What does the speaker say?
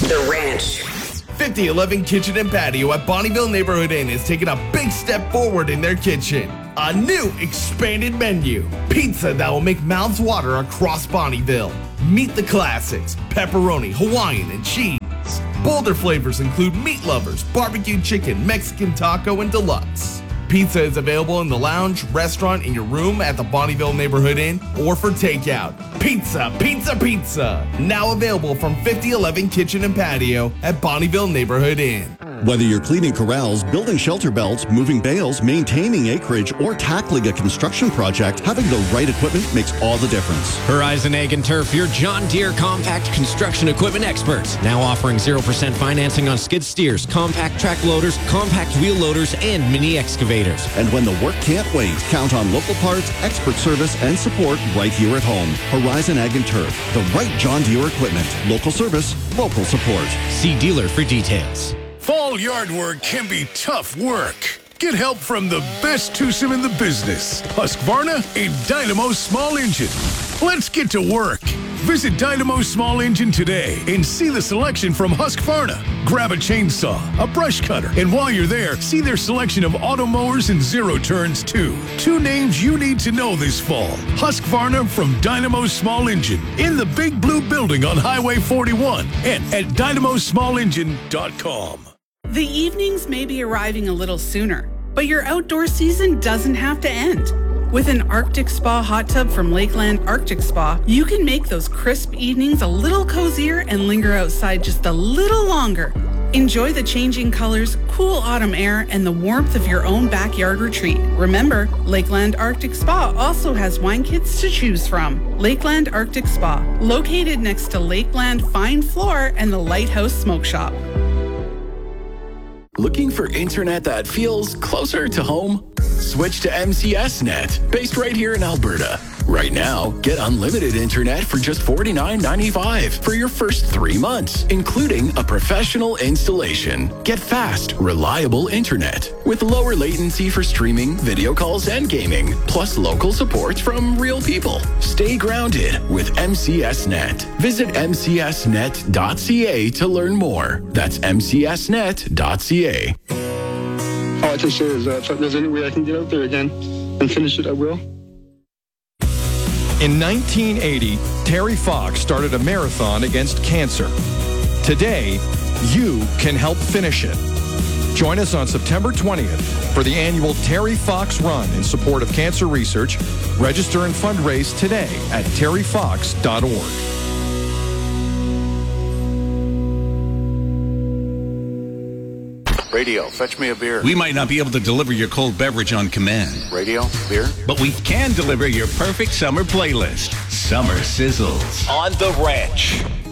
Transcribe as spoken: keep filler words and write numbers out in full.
The Ranch. fifty eleven Kitchen and Patio at Bonneville Neighborhood Inn is taking a big step forward in their kitchen. A new expanded menu. Pizza that will make mouths water across Bonneville. Meet the classics, pepperoni, Hawaiian, and cheese. Bolder flavors include meat lovers, barbecue chicken, Mexican taco, and deluxe. Pizza is available in the lounge, restaurant, in your room at the Bonneville Neighborhood Inn, or for takeout. Pizza, pizza, pizza. Now available from fifty eleven Kitchen and Patio at Bonneville Neighborhood Inn. Whether you're cleaning corrals, building shelter belts, moving bales, maintaining acreage, or tackling a construction project, having the right equipment makes all the difference. Horizon Ag and Turf, your John Deere compact construction equipment experts. Now offering zero percent financing on skid steers, compact track loaders, compact wheel loaders, and mini excavators. And when the work can't wait, count on local parts, expert service, and support right here at home. Horizon Ag and Turf, the right John Deere equipment. Local service, local support. See dealer for details. Fall yard work can be tough work. Get help from the best twosome in the business, Husqvarna and Dynamo Small Engine. Let's get to work. Visit Dynamo Small Engine today and see the selection from Husqvarna. Grab a chainsaw, a brush cutter, and while you're there, see their selection of auto mowers and zero turns too. Two names you need to know this fall. Husqvarna from Dynamo Small Engine in the Big Blue Building on Highway forty-one and at dynamo small engine dot com. The evenings may be arriving a little sooner, but your outdoor season doesn't have to end. With an Arctic Spa hot tub from Lakeland Arctic Spa, you can make those crisp evenings a little cozier and linger outside just a little longer. Enjoy the changing colors, cool autumn air, and the warmth of your own backyard retreat. Remember, Lakeland Arctic Spa also has wine kits to choose from. Lakeland Arctic Spa, located next to Lakeland Fine Floor and the Lighthouse Smoke Shop. Looking for internet that feels closer to home? Switch to M C S Net, based right here in Alberta. Right now, get unlimited internet for just forty-nine ninety-five for your first three months, including a professional installation. Get fast, reliable internet with lower latency for streaming, video calls, and gaming, plus local support from real people. Stay grounded with M C S Net. Visit m c s net dot c a to learn more. That's m c s net dot c a. All I can say is that if there's any way I can get out there again and finish it, I will. In nineteen eighty, Terry Fox started a marathon against cancer. Today, you can help finish it. Join us on September twentieth for the annual Terry Fox Run in support of cancer research. Register and fundraise today at terry fox dot org. Radio, fetch me a beer. We might not be able to deliver your cold beverage on command. Radio, beer. But we can deliver your perfect summer playlist. Summer Sizzles. On The Ranch.